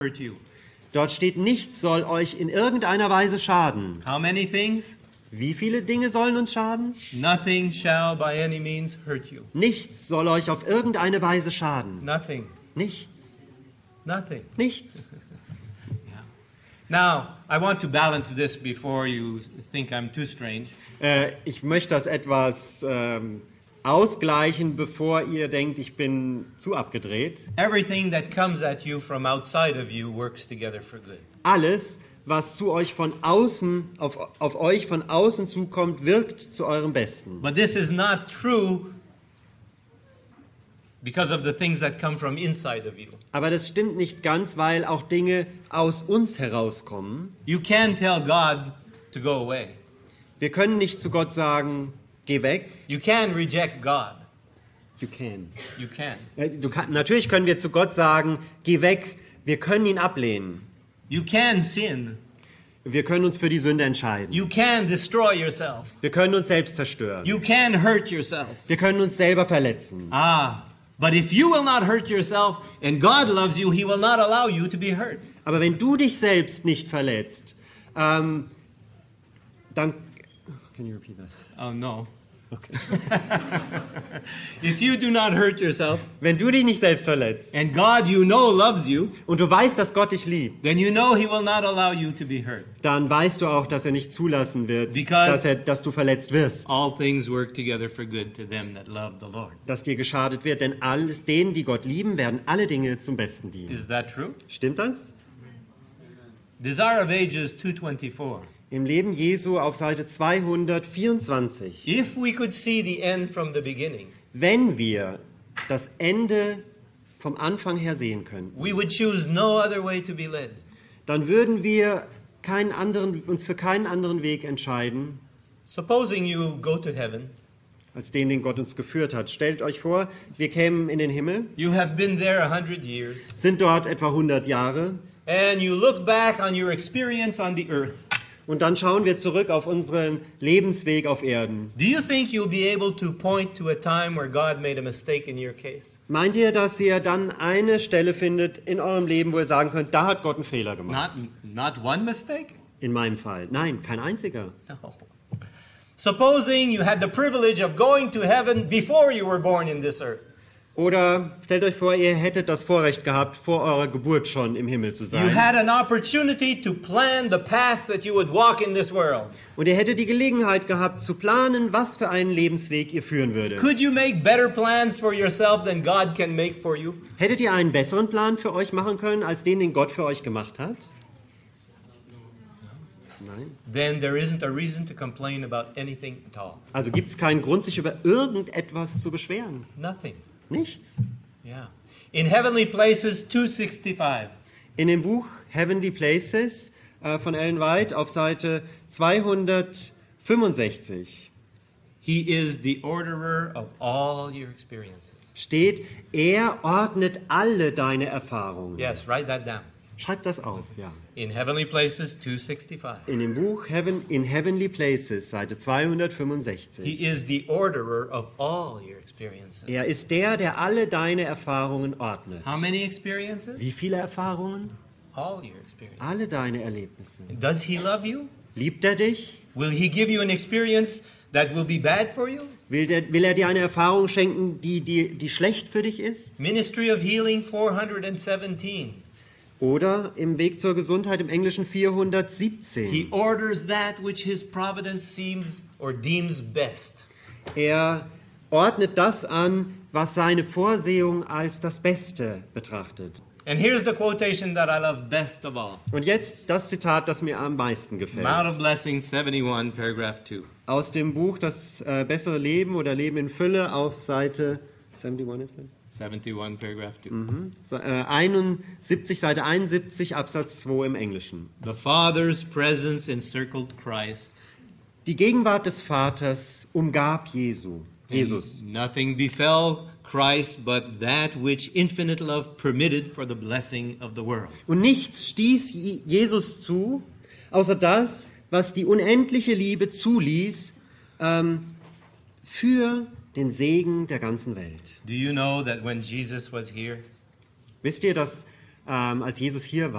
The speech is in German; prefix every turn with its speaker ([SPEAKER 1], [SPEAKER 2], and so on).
[SPEAKER 1] hurt you.
[SPEAKER 2] Dort steht, nichts soll euch in irgendeiner Weise schaden.
[SPEAKER 1] How many things?
[SPEAKER 2] Wie viele Dinge sollen uns schaden?
[SPEAKER 1] Nothing shall by any means hurt you.
[SPEAKER 2] Nichts soll euch auf irgendeine Weise schaden.
[SPEAKER 1] Nothing.
[SPEAKER 2] Nichts.
[SPEAKER 1] Nothing.
[SPEAKER 2] Nichts.
[SPEAKER 1] Now, I want to balance this before you think I'm too strange.
[SPEAKER 2] Ich möchte das etwas ausgleichen, bevor ihr denkt, ich bin zu abgedreht.
[SPEAKER 1] Everything that comes at you from outside of you works together for good.
[SPEAKER 2] Alles, was zu euch von außen, auf euch von außen zukommt, wirkt zu eurem Besten.
[SPEAKER 1] But this is not true because of the things that come from inside of you.
[SPEAKER 2] Aber das stimmt nicht ganz, weil auch Dinge aus uns herauskommen.
[SPEAKER 1] You can tell God to go away.
[SPEAKER 2] Wir können nicht zu Gott sagen, geh weg.
[SPEAKER 1] You can reject God.
[SPEAKER 2] You can.
[SPEAKER 1] You can.
[SPEAKER 2] Natürlich können wir zu Gott sagen, geh weg. Wir können ihn ablehnen.
[SPEAKER 1] You can sin.
[SPEAKER 2] Wir können uns für die Sünde entscheiden.
[SPEAKER 1] You can destroy yourself.
[SPEAKER 2] Wir können uns selbst zerstören.
[SPEAKER 1] You can hurt yourself.
[SPEAKER 2] Wir können uns selber verletzen.
[SPEAKER 1] But if you will not hurt yourself and God loves you, He will not allow you to be hurt.
[SPEAKER 2] Aber wenn du dich selbst nicht verletzt, dann... Can you repeat that?
[SPEAKER 1] Oh no.
[SPEAKER 2] Okay.
[SPEAKER 1] If you do not hurt yourself
[SPEAKER 2] Wenn du dich nicht selbst verletzt
[SPEAKER 1] and God you know loves you,
[SPEAKER 2] und du weißt, dass Gott dich liebt,
[SPEAKER 1] then you know He will not allow you to be hurt.
[SPEAKER 2] dann weißt du auch, dass er nicht zulassen wird,
[SPEAKER 1] Because
[SPEAKER 2] dass du verletzt wirst,
[SPEAKER 1] all things work together for good to them that love the Lord.
[SPEAKER 2] dass dir geschadet wird. Denn denen, die Gott lieben, werden alle Dinge zum Besten dienen.
[SPEAKER 1] Is that true?
[SPEAKER 2] Stimmt das?
[SPEAKER 1] Desire of Ages 224.
[SPEAKER 2] Im Leben Jesu auf Seite 224.
[SPEAKER 1] If we could see the end from the beginning,
[SPEAKER 2] Wenn wir das Ende vom Anfang her sehen könnten,
[SPEAKER 1] we would choose no other way to be led.
[SPEAKER 2] dann würden wir uns für keinen anderen Weg entscheiden,
[SPEAKER 1] Supposing you go to heaven,
[SPEAKER 2] als den Gott uns geführt hat. Stellt euch vor, wir kämen in den Himmel,
[SPEAKER 1] you have been there 100 years,
[SPEAKER 2] sind dort etwa 100 Jahre
[SPEAKER 1] and you look back on your experience on the earth.
[SPEAKER 2] und dann schauen wir zurück auf unseren Lebensweg auf Erden.
[SPEAKER 1] Do you think you'll be able to point to a time where God made a mistake in your case?
[SPEAKER 2] Meint ihr, dass ihr dann eine Stelle findet in eurem Leben, wo ihr sagen könnt, da hat Gott einen Fehler gemacht?
[SPEAKER 1] Not one mistake?
[SPEAKER 2] In meinem Fall. Nein, kein einziger.
[SPEAKER 1] No. Supposing you had the privilege of going to heaven before you were born in this earth.
[SPEAKER 2] Oder stellt euch vor, ihr hättet das Vorrecht gehabt, vor eurer Geburt schon im Himmel zu
[SPEAKER 1] You
[SPEAKER 2] sein.
[SPEAKER 1] had an opportunity to plan the path that you would walk in this world.
[SPEAKER 2] Und ihr hättet die Gelegenheit gehabt, zu planen, was für einen Lebensweg ihr führen würdet.
[SPEAKER 1] Could you make better plans for yourself than God can make for you?
[SPEAKER 2] Hättet ihr einen besseren Plan für euch machen können, als den Gott für euch gemacht hat? Nein.
[SPEAKER 1] Then there isn't a reason to complain about anything at all.
[SPEAKER 2] Also gibt es keinen Grund, sich über irgendetwas zu beschweren.
[SPEAKER 1] Nothing.
[SPEAKER 2] Nichts.
[SPEAKER 1] Yeah. In Heavenly Places 265.
[SPEAKER 2] In dem Buch Heavenly Places von Ellen White auf Seite 265
[SPEAKER 1] He is the orderer of all your experiences.
[SPEAKER 2] steht, er ordnet alle deine Erfahrungen.
[SPEAKER 1] Yes, write that down.
[SPEAKER 2] Schreib das auf, ja.
[SPEAKER 1] In Heavenly Places 265.
[SPEAKER 2] In dem Buch in Heavenly Places, Seite 265.
[SPEAKER 1] He is the orderer of all your experiences.
[SPEAKER 2] Er ist der alle deine Erfahrungen ordnet.
[SPEAKER 1] How many experiences?
[SPEAKER 2] Wie viele Erfahrungen?
[SPEAKER 1] All your experiences.
[SPEAKER 2] Alle deine Erlebnisse.
[SPEAKER 1] Does he love you?
[SPEAKER 2] Liebt er dich?
[SPEAKER 1] Will he give you an experience that will be bad for you?
[SPEAKER 2] Will er dir eine Erfahrung schenken, die schlecht für dich ist?
[SPEAKER 1] Ministry of Healing 417.
[SPEAKER 2] Oder im Weg zur Gesundheit im Englischen
[SPEAKER 1] He
[SPEAKER 2] 417.
[SPEAKER 1] orders that which his providence seems or deems best.
[SPEAKER 2] Er ordnet das an, was seine Vorsehung als das Beste betrachtet.
[SPEAKER 1] And here's the quotation that I love best of all.
[SPEAKER 2] Und jetzt das Zitat, das mir am meisten
[SPEAKER 1] Mount of
[SPEAKER 2] gefällt.
[SPEAKER 1] Blessing 71, paragraph 2.
[SPEAKER 2] Aus dem Buch Das bessere Leben oder Leben in Fülle auf Seite 71 ist das?
[SPEAKER 1] 71, paragraph 2.
[SPEAKER 2] 71, Seite 71, Absatz 2 im Englischen.
[SPEAKER 1] The Father's presence encircled Christ.
[SPEAKER 2] Die Gegenwart des Vaters umgab Jesus.
[SPEAKER 1] And nothing befell Christ but that which infinite love permitted for the blessing of the world.
[SPEAKER 2] Und nichts stieß Jesus zu, außer das, was die unendliche Liebe zuließ, für den Segen der ganzen Welt.
[SPEAKER 1] Do you know that when Jesus was here,
[SPEAKER 2] Wisst ihr, dass als Jesus hier war.